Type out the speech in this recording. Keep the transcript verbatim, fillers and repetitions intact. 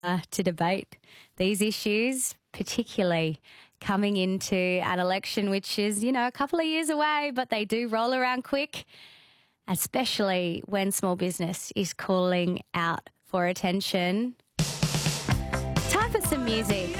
uh, to debate these issues, particularly coming into an election which is, you know, a couple of years away, but they do roll around quick, especially when small business is calling out for attention. Time for some music.